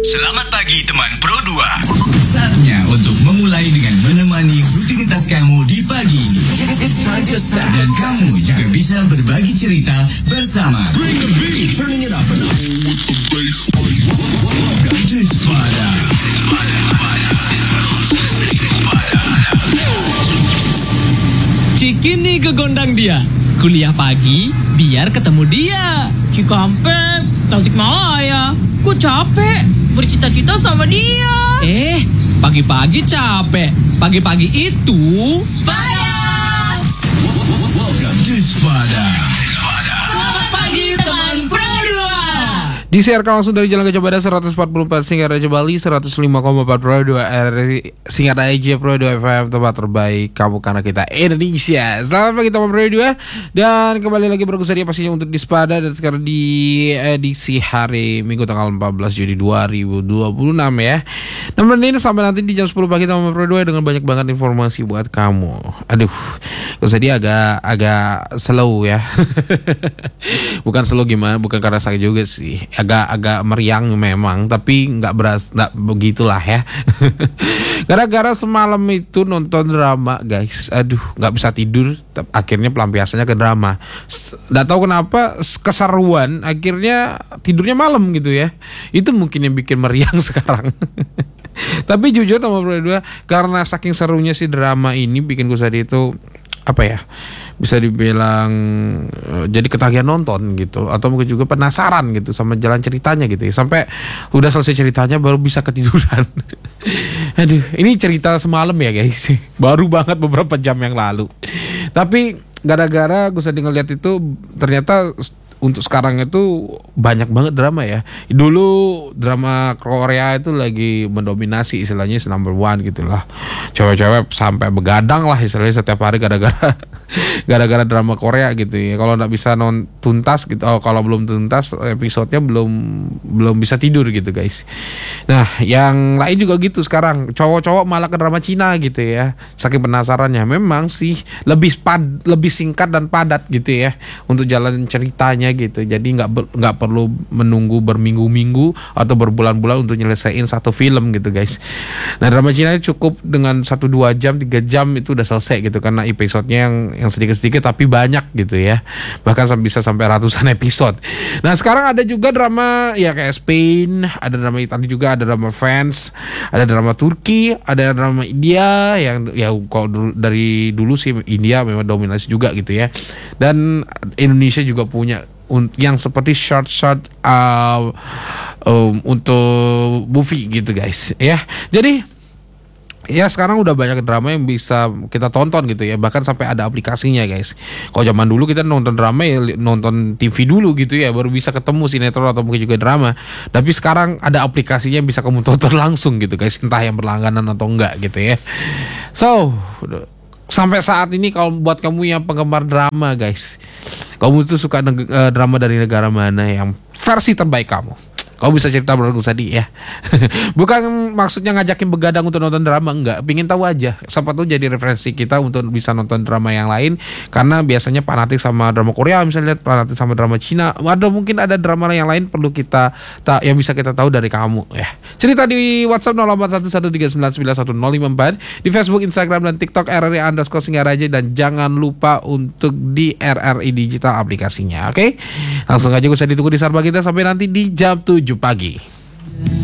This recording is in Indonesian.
Selamat pagi teman Pro 2. Saatnya untuk memulai dengan menemani rutinitas kamu di pagi ini. It's time to start. Dan kamu juga bisa berbagi cerita bersama. Bring the beat, turning it up and up. Welcome to Spada. Cikini ke gondang dia. Kuliah pagi biar ketemu dia. Cikampek, Tasikmalaya. Gue capek bercita-cita sama dia. Pagi-pagi capek. Pagi-pagi itu Spada. Welcome to Spada. Selamat pagi teman Pro 2. Disiarkan langsung dari Jalan Gajah Mada 144 Singar Raja Bali, 105,4 Pro 2 RRI Singar Raja Pro 2 FM, tempat terbaik kamu karena kita Indonesia. Selamat pagi teman Pro 2. Dan kembali lagi berkusaria pastinya untuk di Spada. Dan sekarang di edisi hari Minggu tanggal 14 Juni 2026 ya. Nemenin sampai nanti di jam 10 pagi teman Pro 2 dengan banyak banget informasi buat kamu. Aduh, kusaria agak slow ya. Bukan slow gimana, bukan karena sakit juga sih. Agak meriang memang, tapi nggak begitulah ya. Gara-gara semalam itu nonton drama guys, aduh nggak bisa tidur, akhirnya pelampiasannya ke drama. Nggak tahu kenapa keseruan, akhirnya tidurnya malam gitu ya. Itu mungkin yang bikin meriang sekarang. Tapi jujur sama Bro 2, karena saking serunya si drama ini bikin gue tadi itu apa ya, bisa dibilang jadi ketagihan nonton gitu, atau mungkin juga penasaran gitu sama jalan ceritanya gitu ya. Sampai udah selesai ceritanya baru bisa ketiduran. Aduh, ini cerita semalam ya guys, baru banget beberapa jam yang lalu. Tapi gara-gara gue sedang ngeliat itu, ternyata untuk sekarang itu banyak banget drama ya. Dulu drama Korea itu lagi mendominasi, istilahnya number one gitu lah. Cewek-cewek sampai begadang lah istilahnya setiap hari gara-gara drama Korea gitu ya. Kalau nggak bisa tuntas gitu, kalau belum tuntas episodenya belum bisa tidur gitu guys. Nah yang lain juga gitu sekarang, cowok-cowok malah ke drama Cina gitu ya. Saking penasarannya, memang sih lebih singkat dan padat gitu ya untuk jalan ceritanya gitu. Jadi nggak perlu menunggu berminggu-minggu atau berbulan-bulan untuk nyelesain satu film gitu guys. Nah drama Cina cukup dengan 1-2 jam 3 jam itu udah selesai gitu, karena episodenya yang sedikit-sedikit tapi banyak gitu ya, bahkan bisa sampai ratusan episode. Nah sekarang ada juga drama ya kayak Spain, ada drama Italia juga, ada drama France, ada drama Turki, ada drama India yang ya kalau dari dulu sih India memang dominasi juga gitu ya. Dan Indonesia juga punya yang seperti short untuk movie gitu guys ya. Jadi ya sekarang udah banyak drama yang bisa kita tonton gitu ya, bahkan sampai ada aplikasinya guys. Kalau zaman dulu kita nonton drama ya nonton TV dulu gitu ya, baru bisa ketemu sinetron atau mungkin juga drama. Tapi sekarang ada aplikasinya yang bisa kamu tonton langsung gitu guys, entah yang berlangganan atau enggak gitu ya. So sampai saat ini kalau buat kamu yang penggemar drama guys, kamu tuh suka drama dari negara mana yang versi terbaik kamu? Kau bisa cerita menurut tadi ya. Bukan maksudnya ngajakin begadang untuk nonton drama, enggak. Pingin tahu aja, siapa tuh jadi referensi kita untuk bisa nonton drama yang lain. Karena biasanya fanatik sama drama Korea, misalnya fanatik sama drama Cina, atau mungkin ada drama yang lain perlu kita yang bisa kita tahu dari kamu ya. Cerita di WhatsApp 0811399154, di Facebook, Instagram, dan TikTok RRI_Singaraja, dan jangan lupa untuk di RRI Digital aplikasinya. Oke? Langsung aja gue ditunggu di Sarba kita sampai nanti di jam 7 pagi.